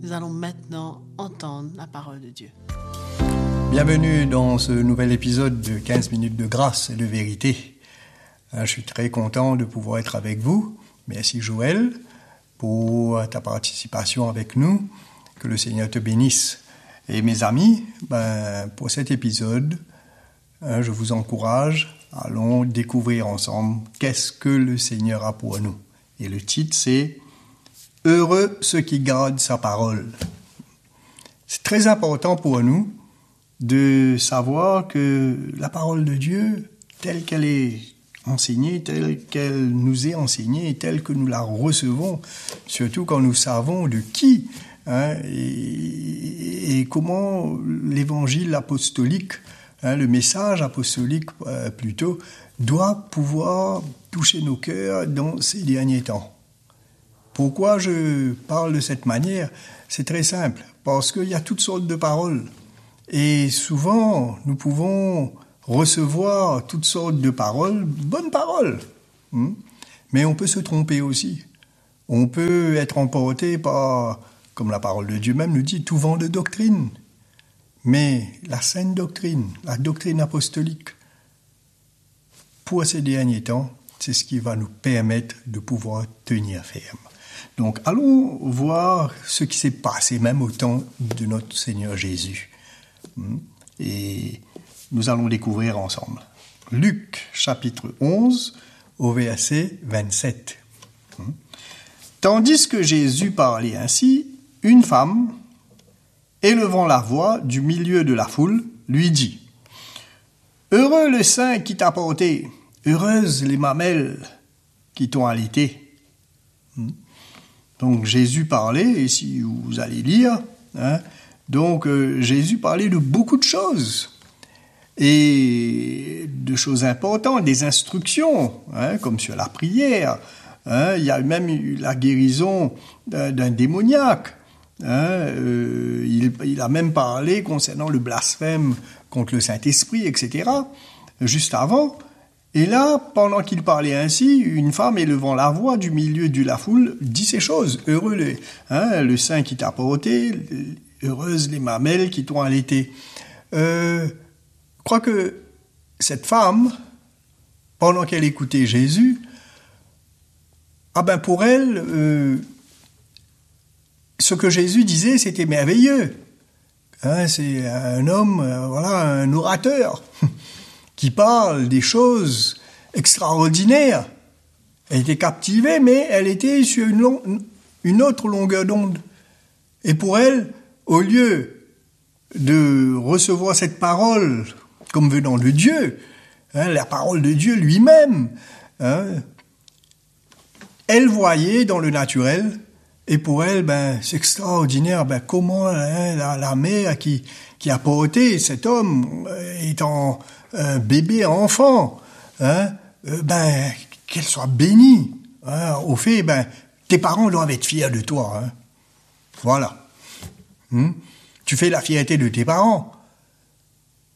Nous allons maintenant entendre la parole de Dieu. Bienvenue dans ce nouvel épisode de 15 minutes de grâce et de vérité. Je suis très content de pouvoir être avec vous. Merci Joël pour ta participation avec nous. Que le Seigneur te bénisse. Et mes amis, pour cet épisode, je vous encourage, allons découvrir ensemble qu'est-ce que le Seigneur a pour nous. Et le titre c'est « Heureux ceux qui gardent sa parole ». C'est très important pour nous de savoir que la parole de Dieu, telle qu'elle est enseignée, telle qu'elle nous est enseignée, telle que nous la recevons, surtout quand nous savons de qui et comment l'évangile apostolique, le message apostolique plutôt, doit pouvoir toucher nos cœurs dans ces derniers temps. Pourquoi je parle de cette manière ? C'est très simple, parce qu'il y a toutes sortes de paroles. Et souvent, nous pouvons recevoir toutes sortes de paroles, bonnes paroles. Mais on peut se tromper aussi. On peut être emporté par, comme la parole de Dieu même nous dit, tout vent de doctrine. Mais la sainte doctrine, la doctrine apostolique, pour ces derniers temps, c'est ce qui va nous permettre de pouvoir tenir ferme. Donc, allons voir ce qui s'est passé même au temps de notre Seigneur Jésus. Et nous allons découvrir ensemble. Luc, chapitre 11, au verset 27. Tandis que Jésus parlait ainsi, une femme, élevant la voix du milieu de la foule, lui dit « Heureux le sein qui t'a porté, heureuses les mamelles qui t'ont allaité. » Donc Jésus parlait, et si vous allez lire, Jésus parlait de beaucoup de choses, et de choses importantes, des instructions, comme sur la prière. Il y a même eu la guérison d'un démoniaque. Il a même parlé concernant le blasphème contre le Saint-Esprit, etc., juste avant. Et là, pendant qu'il parlait ainsi, une femme élevant la voix du milieu de la foule dit ces choses. Heureux le sein qui t'a porté, heureuses les mamelles qui t'ont allaité. Je crois que cette femme, pendant qu'elle écoutait Jésus, pour elle, ce que Jésus disait, c'était merveilleux. C'est un homme, un orateur, qui parle des choses extraordinaires. Elle était captivée, mais elle était sur une autre longueur d'onde. Et pour elle, au lieu de recevoir cette parole comme venant de Dieu, la parole de Dieu lui-même, elle voyait dans le naturel, et pour elle, c'est extraordinaire, comment la mère qui a porté cet homme étant un bébé, enfant, qu'elle soit bénie. Au fait, tes parents doivent être fiers de toi. Voilà. Tu fais la fierté de tes parents. Voyez ?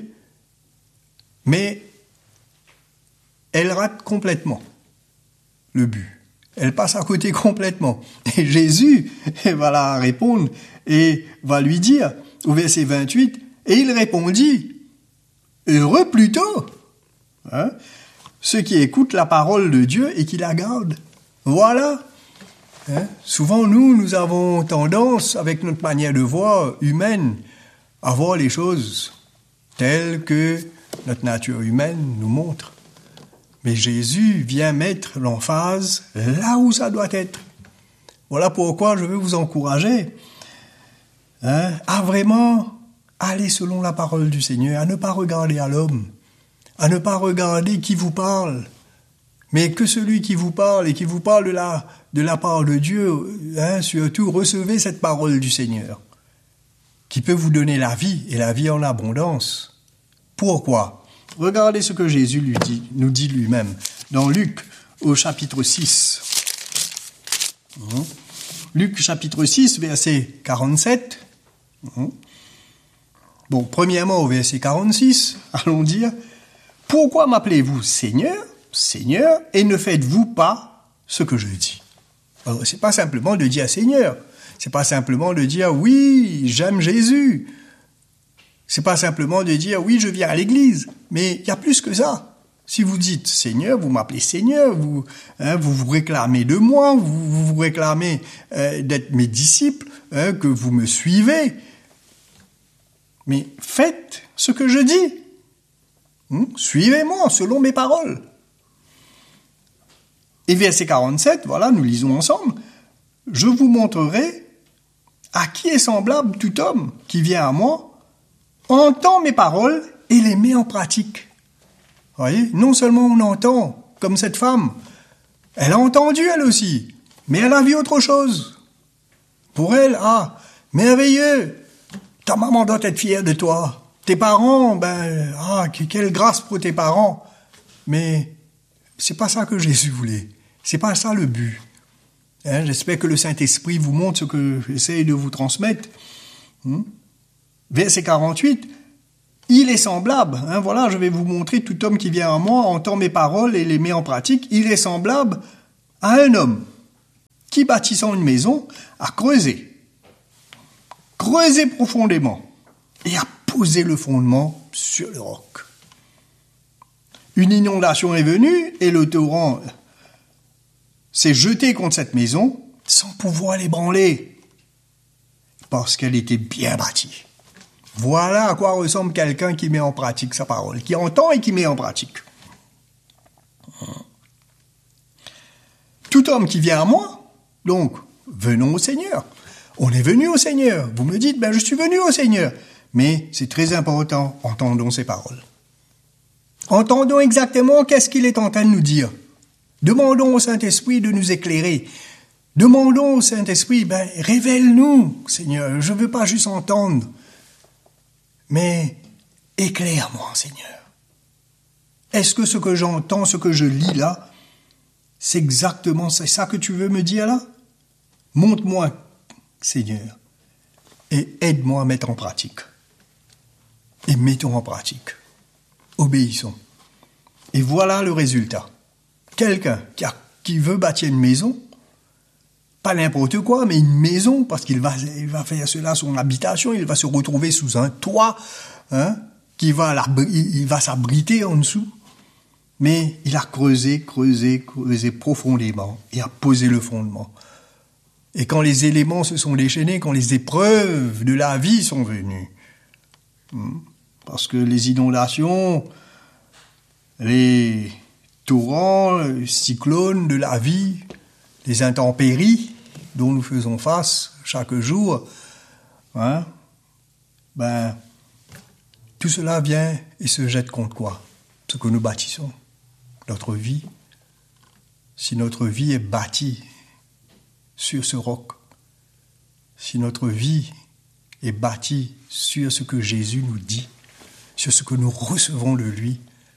Mais elle rate complètement le but. Elle passe à côté complètement. Et Jésus va la répondre et va lui dire, au verset 28, « Et il répondit, heureux plutôt, ceux qui écoutent la parole de Dieu et qui la gardent. » Voilà. Souvent, nous avons tendance, avec notre manière de voir humaine, à voir les choses telles que notre nature humaine nous montre. Mais Jésus vient mettre l'emphase là où ça doit être. Voilà pourquoi je veux vous encourager à vraiment aller selon la parole du Seigneur, à ne pas regarder à l'homme, à ne pas regarder qui vous parle, mais que celui qui vous parle et qui vous parle de la part de Dieu, surtout recevez cette parole du Seigneur, qui peut vous donner la vie et la vie en abondance. Pourquoi ? Regardez ce que Jésus nous dit lui-même dans Luc au chapitre 6. Luc chapitre 6, verset 47. Bon, premièrement au verset 46, allons dire « Pourquoi m'appelez-vous Seigneur, Seigneur, et ne faites-vous pas ce que je dis ?» Alors, c'est pas simplement de dire Seigneur, c'est pas simplement de dire oui, j'aime Jésus. C'est pas simplement de dire oui, je viens à l'église. Mais il y a plus que ça. Si vous dites Seigneur, vous m'appelez Seigneur, vous vous réclamez de moi, vous vous réclamez d'être mes disciples, que vous me suivez. Mais faites ce que je dis. Suivez-moi selon mes paroles. Et verset 47, voilà, nous lisons ensemble. Je vous montrerai à qui est semblable tout homme qui vient à moi, entend mes paroles et les met en pratique. Vous voyez, non seulement on entend, comme cette femme, elle a entendu elle aussi, mais elle a vu autre chose. Pour elle, merveilleux, ta maman doit être fière de toi. Tes parents, quelle grâce pour tes parents. Mais c'est pas ça que Jésus voulait. C'est pas ça le but. J'espère que le Saint-Esprit vous montre ce que j'essaie de vous transmettre. Verset 48, il est semblable. Voilà, je vais vous montrer tout homme qui vient à moi, entend mes paroles et les met en pratique. Il est semblable à un homme qui, bâtissant une maison, a creusé profondément et a posé le fondement sur le roc. Une inondation est venue et le torrent s'est jeté contre cette maison sans pouvoir l'ébranler parce qu'elle était bien bâtie. Voilà à quoi ressemble quelqu'un qui met en pratique sa parole, qui entend et qui met en pratique. Tout homme qui vient à moi, donc, venons au Seigneur. On est venu au Seigneur. Vous me dites, je suis venu au Seigneur. Mais c'est très important, entendons ces paroles. Entendons exactement qu'est-ce qu'il est en train de nous dire. Demandons au Saint-Esprit de nous éclairer. Demandons au Saint-Esprit, révèle-nous, Seigneur. Je ne veux pas juste entendre, mais éclaire-moi, Seigneur. Est-ce que ce que j'entends, ce que je lis là, c'est ça que tu veux me dire là? Montre-moi, Seigneur, et aide-moi à mettre en pratique. Et mettons en pratique. Obéissons. Et voilà le résultat. Quelqu'un qui veut bâtir une maison, pas n'importe quoi, mais une maison, parce qu'il va faire cela son habitation, il va se retrouver sous un toit, il va s'abriter en dessous. Mais il a creusé profondément et a posé le fondement. Et quand les éléments se sont déchaînés, quand les épreuves de la vie sont venues, parce que les inondations, les torrents, les cyclones de la vie, les intempéries dont nous faisons face chaque jour, tout cela vient et se jette contre quoi? Ce que nous bâtissons, notre vie. Si notre vie est bâtie sur ce roc, si notre vie est bâtie sur ce que Jésus nous dit, sur ce que nous recevons de lui,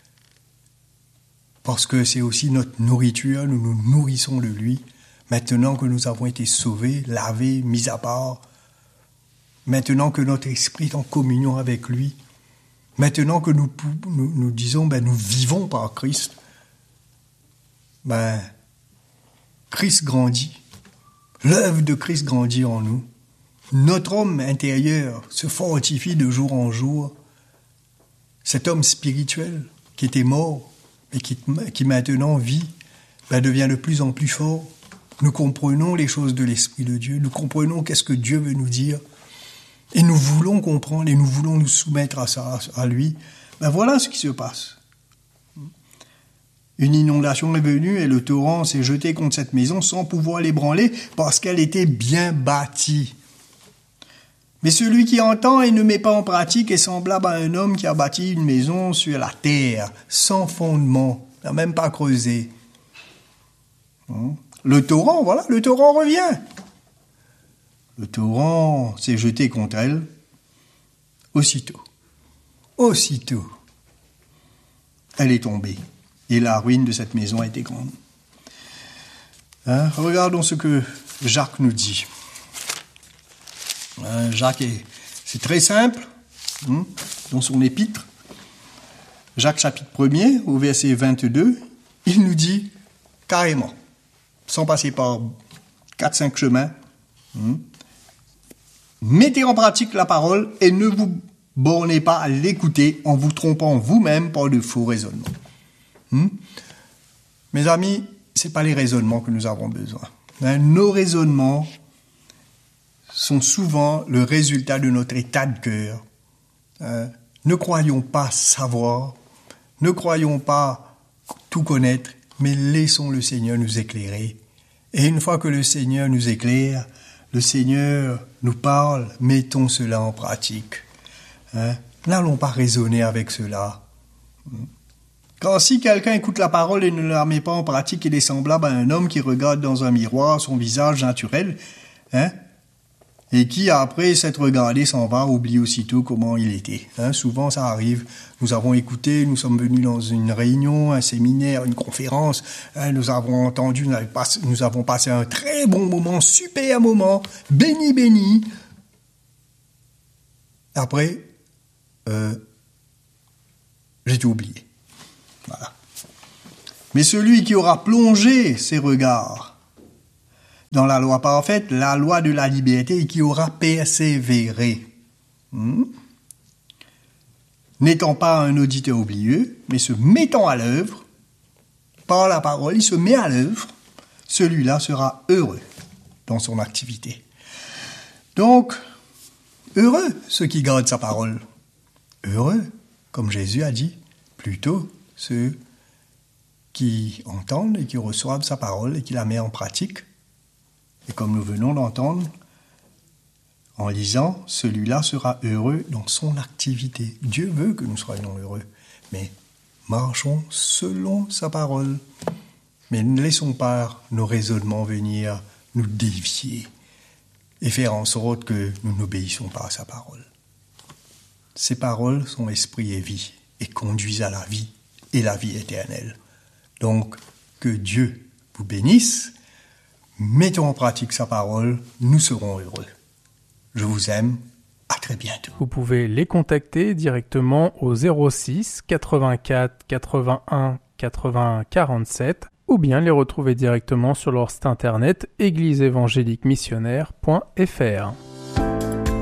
parce que c'est aussi notre nourriture, nous nous nourrissons de lui, maintenant que nous avons été sauvés, lavés, mis à part, maintenant que notre esprit est en communion avec lui, maintenant que nous disons, nous vivons par Christ, Christ grandit, l'œuvre de Christ grandit en nous, notre homme intérieur se fortifie de jour en jour, cet homme spirituel qui était mort, et qui maintenant vit, devient de plus en plus fort. Nous comprenons les choses de l'Esprit de Dieu, nous comprenons qu'est-ce que Dieu veut nous dire, et nous voulons comprendre, et nous voulons nous soumettre à lui. Voilà ce qui se passe. Une inondation est venue, et le torrent s'est jeté contre cette maison sans pouvoir l'ébranler, parce qu'elle était bien bâtie. Mais celui qui entend et ne met pas en pratique est semblable à un homme qui a bâti une maison sur la terre, sans fondement, n'a même pas creusé. Le torrent revient. Le torrent s'est jeté contre elle. Aussitôt, elle est tombée. Et la ruine de cette maison a été grande. Regardons ce que Jacques nous dit. C'est très simple, dans son épître. Jacques chapitre 1er, au verset 22, il nous dit carrément, sans passer par 4-5 chemins, mettez en pratique la parole et ne vous bornez pas à l'écouter en vous trompant vous-même par de faux raisonnements. Mes amis, c'est pas les raisonnements que nous avons besoin. Nos raisonnements sont souvent le résultat de notre état de cœur. Ne croyons pas savoir, ne croyons pas tout connaître, mais laissons le Seigneur nous éclairer. Et une fois que le Seigneur nous éclaire, le Seigneur nous parle, mettons cela en pratique. N'allons pas raisonner avec cela. Quand si quelqu'un écoute la parole et ne la met pas en pratique, il est semblable à un homme qui regarde dans un miroir son visage naturel, et qui, après s'être regardé, s'en va, oublie aussitôt comment il était. Souvent, ça arrive. Nous avons écouté, nous sommes venus dans une réunion, un séminaire, une conférence, nous avons entendu, nous avons passé un très bon moment, super moment, béni. Après, j'ai tout oublié. Voilà. Mais celui qui aura plongé ses regards dans la loi parfaite, la loi de la liberté, et qui aura persévéré, n'étant pas un auditeur oublieux, mais se mettant à l'œuvre, par la parole, il se met à l'œuvre, celui-là sera heureux dans son activité. Donc, heureux ceux qui gardent sa parole. Heureux, comme Jésus a dit, plutôt ceux qui entendent et qui reçoivent sa parole et qui la mettent en pratique. Et comme nous venons d'entendre, en lisant, celui-là sera heureux dans son activité. Dieu veut que nous soyons heureux, mais marchons selon sa parole. Mais ne laissons pas nos raisonnements venir nous dévier et faire en sorte que nous n'obéissons pas à sa parole. Ses paroles sont esprit et vie et conduisent à la vie et la vie éternelle. Donc, que Dieu vous bénisse. Mettons en pratique sa parole, nous serons heureux. Je vous aime, à très bientôt. Vous pouvez les contacter directement au 06 84 81 80 47 ou bien les retrouver directement sur leur site internet égliseévangéliquemissionnaire.fr.